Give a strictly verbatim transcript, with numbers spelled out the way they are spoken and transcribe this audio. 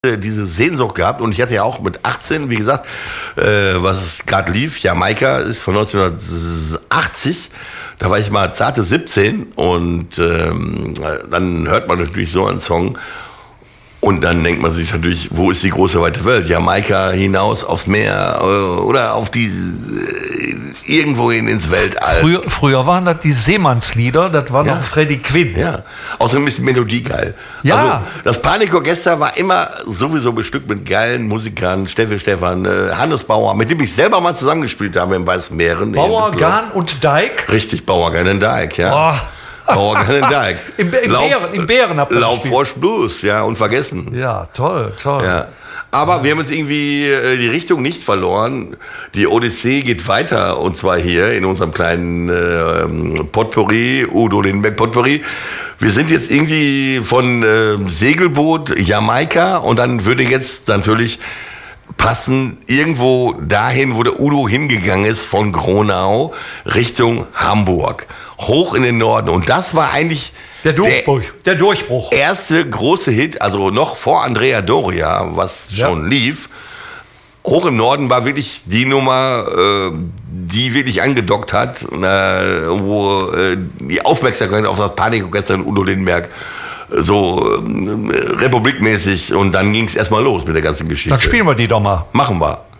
diese Sehnsucht gehabt und ich hatte ja auch mit achtzehn, wie gesagt, äh, was gerade lief, Jamaika ist von neunzehnhundertachtzig, da war ich mal zarte siebzehn und ähm, dann hört man natürlich so einen Song und dann denkt man sich natürlich, wo ist die große weite Welt? Jamaika hinaus aufs Meer äh, oder auf die äh, irgendwohin ins Weltall. Früher, früher waren das die Seemannslieder, das war Ja. noch Freddie Quinn. Ja, außerdem ist die Melodie geil. Ja. Also, das Panikorchester war immer sowieso bestückt mit geilen Musikern, Steffi Stephan, äh, Hannes Bauer, mit dem ich selber mal zusammengespielt habe im Weißen Meeren. Bauer, Gahn und Dijk. Richtig, Bauer, Gahn und Dijk, ja. Boah. Bauer, Gahn und Dijk. Im, im, Lauf, Bären, Im Bären habt ihr gespielt. Laubfrosch Blues, ja, unvergessen. Ja, toll, toll. Ja. Aber wir haben jetzt irgendwie äh, die Richtung nicht verloren. Die Odyssee geht weiter und zwar hier in unserem kleinen äh, Potpourri, Udo Lindenberg Potpourri. Wir sind jetzt irgendwie von äh, Segelboot, Jamaika und dann würde jetzt natürlich passen irgendwo dahin, wo der Udo hingegangen ist, von Gronau Richtung Hamburg, hoch in den Norden. Und das war eigentlich Der Durchbruch. Der, der Durchbruch. erste große Hit, also noch vor Andrea Doria, was Ja. schon lief. Hoch im Norden war wirklich die Nummer, äh, die wirklich angedockt hat, äh, wo äh, die Aufmerksamkeit auf das Panikorchester in Udo Lindenberg so äh, republikmäßig und dann ging es erstmal los mit der ganzen Geschichte. Dann spielen wir die doch mal. Machen wir.